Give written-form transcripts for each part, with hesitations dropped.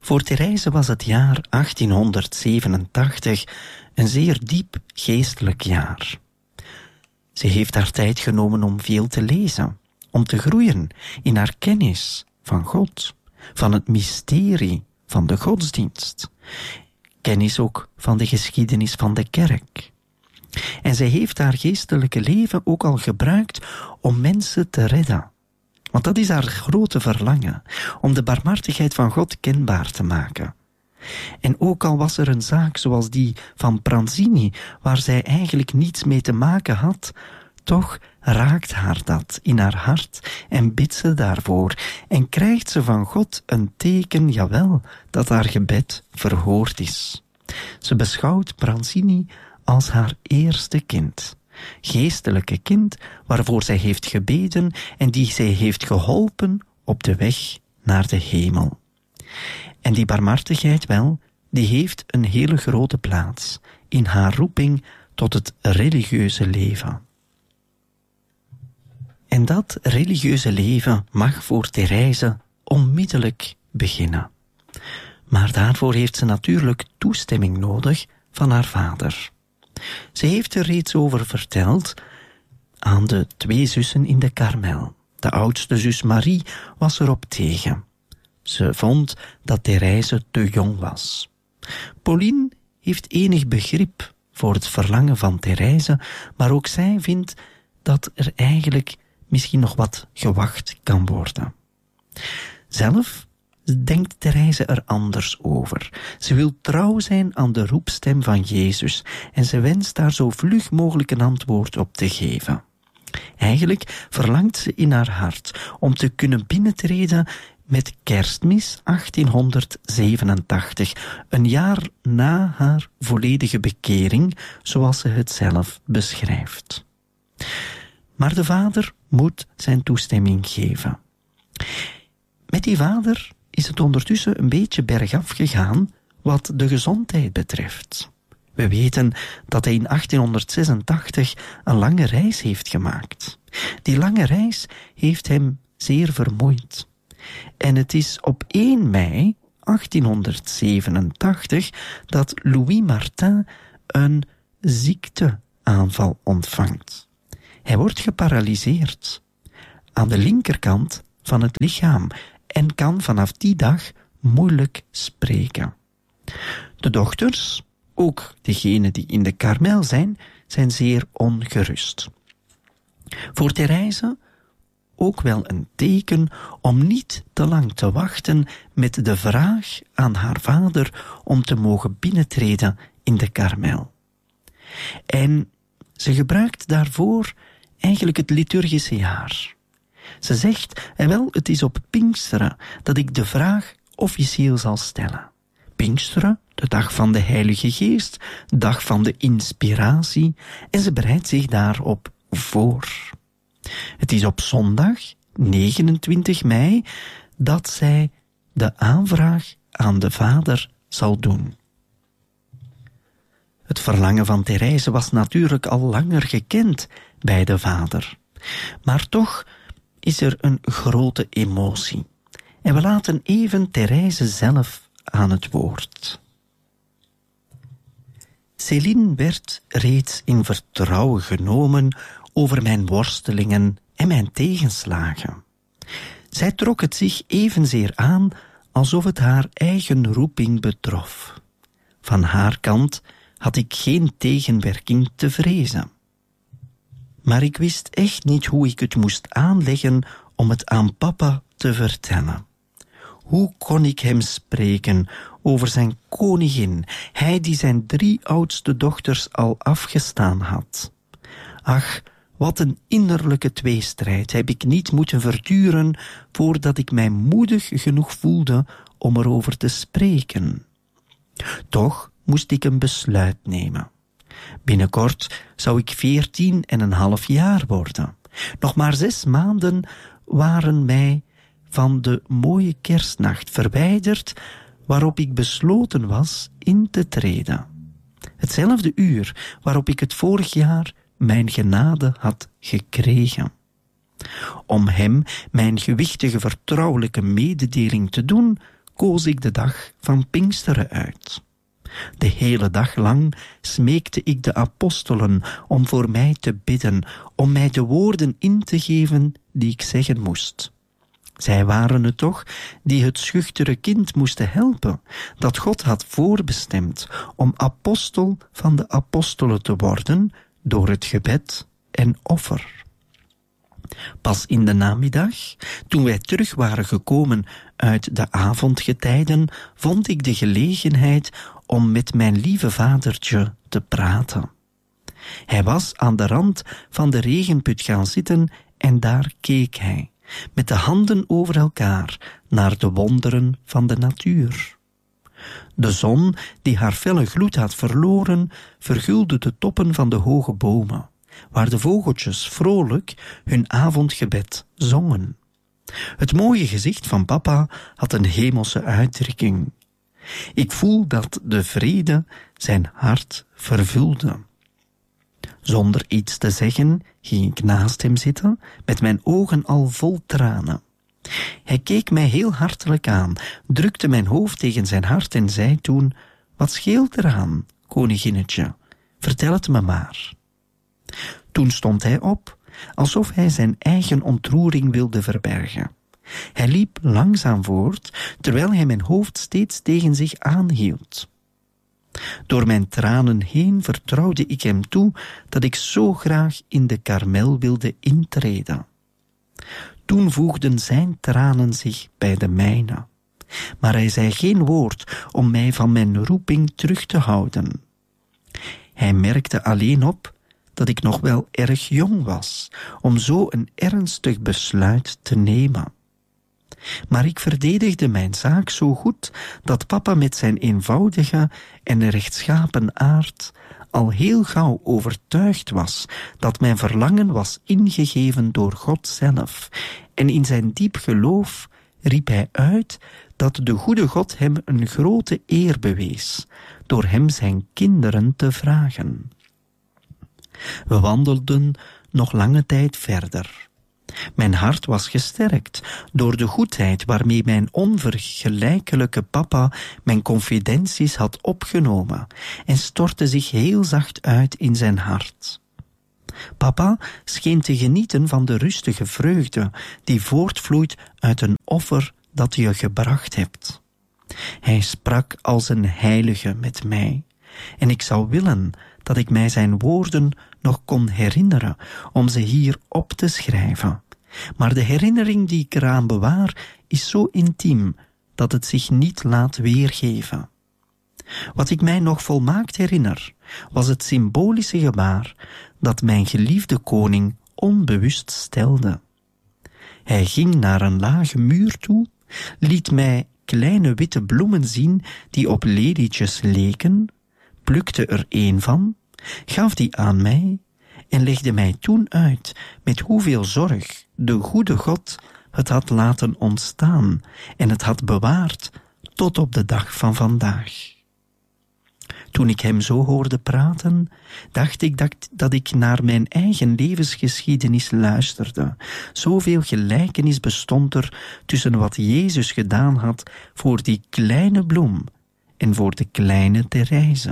Voor Therese was het jaar 1887 een zeer diep geestelijk jaar. Ze heeft haar tijd genomen om veel te lezen, om te groeien in haar kennis van God, van het mysterie van de godsdienst, kennis ook van de geschiedenis van de kerk. En zij heeft haar geestelijke leven ook al gebruikt om mensen te redden. Want dat is haar grote verlangen, om de barmhartigheid van God kenbaar te maken. En ook al was er een zaak zoals die van Pranzini, waar zij eigenlijk niets mee te maken had, toch raakt haar dat in haar hart en bidt ze daarvoor en krijgt ze van God een teken, jawel, dat haar gebed verhoord is. Ze beschouwt Pranzini als haar eerste kind, geestelijke kind waarvoor zij heeft gebeden en die zij heeft geholpen op de weg naar de hemel. En die barmhartigheid, wel, die heeft een hele grote plaats in haar roeping tot het religieuze leven. En dat religieuze leven mag voor Therese onmiddellijk beginnen. Maar daarvoor heeft ze natuurlijk toestemming nodig van haar vader. Ze heeft er reeds over verteld aan de 2 zussen in de Karmel. De oudste zus Marie was erop tegen. Ze vond dat Therese te jong was. Pauline heeft enig begrip voor het verlangen van Therese, maar ook zij vindt dat er eigenlijk misschien nog wat gewacht kan worden. Zelf denkt Therese er anders over. Ze wil trouw zijn aan de roepstem van Jezus en ze wenst daar zo vlug mogelijk een antwoord op te geven. Eigenlijk verlangt ze in haar hart om te kunnen binnentreden met Kerstmis 1887, een jaar na haar volledige bekering, zoals ze het zelf beschrijft. Maar de vader moet zijn toestemming geven. Met die vader is het ondertussen een beetje bergaf gegaan wat de gezondheid betreft. We weten dat hij in 1886 een lange reis heeft gemaakt. Die lange reis heeft hem zeer vermoeid. En het is op 1 mei 1887 dat Louis Martin een ziekteaanval ontvangt. Hij wordt geparalyseerd aan de linkerkant van het lichaam en kan vanaf die dag moeilijk spreken. De dokters, ook degenen die in de Karmel zijn zeer ongerust. Voor Therese ook wel een teken om niet te lang te wachten met de vraag aan haar vader om te mogen binnentreden in de Karmel. En ze gebruikt daarvoor eigenlijk het liturgische jaar. Ze zegt, wel, het is op Pinksteren dat ik de vraag officieel zal stellen. Pinksteren, de dag van de Heilige Geest, dag van de inspiratie, en ze bereidt zich daarop voor. Het is op zondag, 29 mei, dat zij de aanvraag aan de vader zal doen. Het verlangen van Therese was natuurlijk al langer gekend bij de vader. Maar toch is er een grote emotie. En we laten even Therese zelf aan het woord. Céline werd reeds in vertrouwen genomen over mijn worstelingen en mijn tegenslagen. Zij trok het zich evenzeer aan alsof het haar eigen roeping betrof. Van haar kant had ik geen tegenwerking te vrezen. Maar ik wist echt niet hoe ik het moest aanleggen om het aan papa te vertellen. Hoe kon ik hem spreken over zijn koningin, hij die zijn 3 oudste dochters al afgestaan had? Ach, wat een innerlijke tweestrijd heb ik niet moeten verduren voordat ik mij moedig genoeg voelde om erover te spreken. Toch moest ik een besluit nemen. Binnenkort zou ik 14,5 jaar worden. Nog maar 6 maanden waren mij van de mooie kerstnacht verwijderd waarop ik besloten was in te treden. Hetzelfde uur waarop ik het vorig jaar mijn genade had gekregen. Om hem mijn gewichtige vertrouwelijke mededeling te doen, koos ik de dag van Pinksteren uit. De hele dag lang smeekte ik de apostelen om voor mij te bidden, om mij de woorden in te geven die ik zeggen moest. Zij waren het toch die het schuchtere kind moesten helpen, dat God had voorbestemd om apostel van de apostelen te worden door het gebed en offer. Pas in de namiddag, toen wij terug waren gekomen uit de avondgetijden, vond ik de gelegenheid om met mijn lieve vadertje te praten. Hij was aan de rand van de regenput gaan zitten en daar keek hij, met de handen over elkaar, naar de wonderen van de natuur. De zon, die haar felle gloed had verloren, vergulde de toppen van de hoge bomen, waar de vogeltjes vrolijk hun avondgebed zongen. Het mooie gezicht van papa had een hemelse uitdrukking. Ik voel dat de vrede zijn hart vervulde. Zonder iets te zeggen ging ik naast hem zitten, met mijn ogen al vol tranen. Hij keek mij heel hartelijk aan, drukte mijn hoofd tegen zijn hart en zei toen: "Wat scheelt eraan, koninginnetje? Vertel het me maar." Toen stond hij op, alsof hij zijn eigen ontroering wilde verbergen. Hij liep langzaam voort, terwijl hij mijn hoofd steeds tegen zich aanhield. Door mijn tranen heen vertrouwde ik hem toe dat ik zo graag in de Karmel wilde intreden. Toen voegden zijn tranen zich bij de mijne, maar hij zei geen woord om mij van mijn roeping terug te houden. Hij merkte alleen op dat ik nog wel erg jong was om zo een ernstig besluit te nemen. Maar ik verdedigde mijn zaak zo goed dat papa met zijn eenvoudige en rechtschapen aard al heel gauw overtuigd was dat mijn verlangen was ingegeven door God zelf, en in zijn diep geloof riep hij uit dat de goede God hem een grote eer bewees door hem zijn kinderen te vragen. We wandelden nog lange tijd verder. Mijn hart was gesterkt door de goedheid waarmee mijn onvergelijkelijke papa mijn confidenties had opgenomen en stortte zich heel zacht uit in zijn hart. Papa scheen te genieten van de rustige vreugde die voortvloeit uit een offer dat je gebracht hebt. Hij sprak als een heilige met mij, en ik zou willen dat ik mij zijn woorden nog kon herinneren om ze hier op te schrijven. Maar de herinnering die ik eraan bewaar is zo intiem dat het zich niet laat weergeven. Wat ik mij nog volmaakt herinner, was het symbolische gebaar dat mijn geliefde koning onbewust stelde. Hij ging naar een lage muur toe, liet mij kleine witte bloemen zien die op lelietjes leken, plukte er een van, gaf die aan mij en legde mij toen uit met hoeveel zorg de goede God het had laten ontstaan en het had bewaard tot op de dag van vandaag. Toen ik hem zo hoorde praten, dacht ik dat ik naar mijn eigen levensgeschiedenis luisterde. Zoveel gelijkenis bestond er tussen wat Jezus gedaan had voor die kleine bloem en voor de kleine Therese.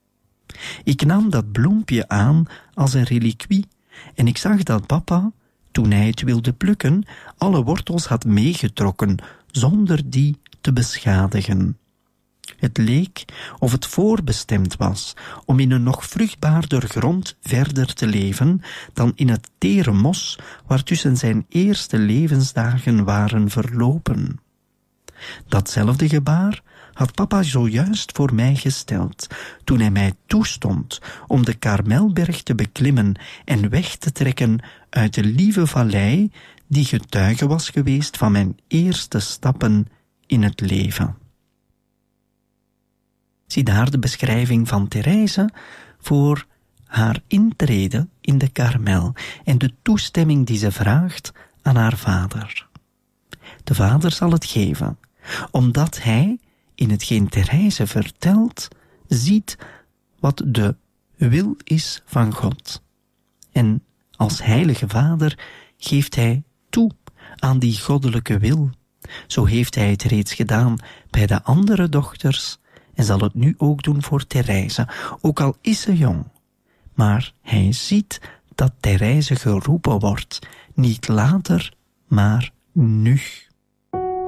Ik nam dat bloempje aan als een reliquie en ik zag dat papa, toen hij het wilde plukken, alle wortels had meegetrokken zonder die te beschadigen. Het leek of het voorbestemd was om in een nog vruchtbaarder grond verder te leven dan in het tere mos waartussen zijn eerste levensdagen waren verlopen. Datzelfde gebaar had papa zojuist voor mij gesteld, toen hij mij toestond om de Karmelberg te beklimmen en weg te trekken uit de lieve vallei die getuige was geweest van mijn eerste stappen in het leven. Zie daar de beschrijving van Therese voor haar intrede in de Karmel en de toestemming die ze vraagt aan haar vader. De vader zal het geven, omdat hij, in hetgeen Therese vertelt, ziet wat de wil is van God. En als heilige vader geeft hij toe aan die goddelijke wil, Zo heeft hij het reeds gedaan bij de andere dochters en zal het nu ook doen voor Therese, ook al is ze jong. Maar hij ziet dat Therese geroepen wordt, niet later, maar nu.